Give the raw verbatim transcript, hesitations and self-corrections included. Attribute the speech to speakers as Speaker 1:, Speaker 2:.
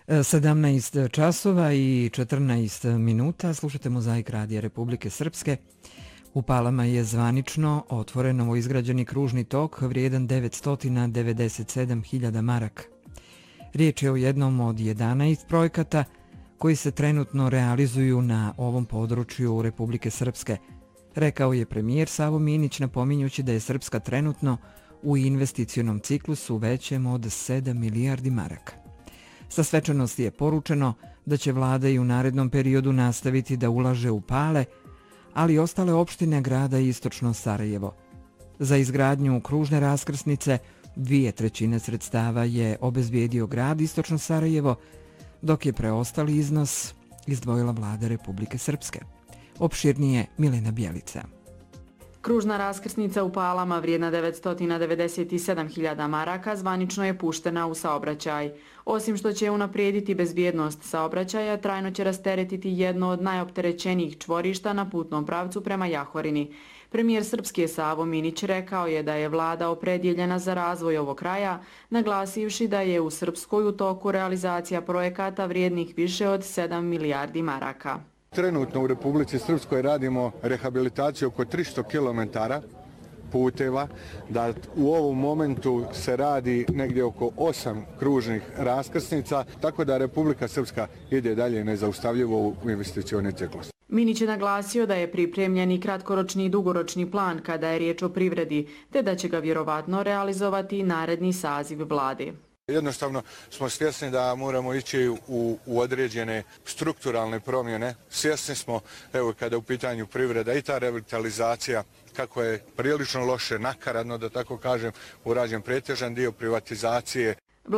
Speaker 1: sedamnaest časova i četrnaest minuta. Slušate Mozaik Radija Republike Srpske. U Palama je zvanično otvoren novoizgrađeni kružni tok vrijedan devetsto devedeset sedam hiljada maraka. Riječ je o jednom od jedanaest projekata koji se trenutno realizuju na ovom području Republike Srpske, rekao je premijer Savo Minić, napominjući da je Srpska trenutno u investicionom ciklusu većem od sedam milijardi maraka. Sa svečanosti je poručeno da će vlada i u narednom periodu nastaviti da ulaže u Pale, ali i ostale opštine grada Istočno Sarajevo. Za izgradnju kružne raskrsnice dvije trećine sredstava je obezbijedio grad Istočno Sarajevo, dok je preostali iznos izdvojila vlada Republike Srpske. Opširnije Milena Bjelica.
Speaker 2: Kružna raskrsnica u Palama vrijedna devetsto devedeset sedam hiljada maraka zvanično je puštena u saobraćaj. Osim što će unaprijediti bezbjednost saobraćaja, trajno će rasteretiti jedno od najopterećenijih čvorišta na putnom pravcu prema Jahorini. Premijer Srpske Savo Minić rekao je da je vlada opredjeljena za razvoj ovog kraja, naglasivši da je u Srpskoj u toku realizacija projekata vrijednih više od sedam milijardi maraka.
Speaker 3: Trenutno u Republici Srpskoj radimo rehabilitaciju oko tristo kilometara puteva, da u ovom momentu se radi negdje oko osam kružnih raskrsnica, tako da Republika Srpska ide dalje nezaustavljivo u investicioni ciklus.
Speaker 2: Minić je naglasio da je pripremljen i kratkoročni i dugoročni plan kada je riječ o privredi, te da će ga vjerovatno realizovati naredni saziv vlade.
Speaker 3: Jednostavno smo svjesni da moramo ići u, u određene strukturalne promjene. Svjesni smo, evo, kada u pitanju privreda i ta revitalizacija, kako je prilično loše, nakaradno, da tako kažem, urađen pretežan dio privatizacije.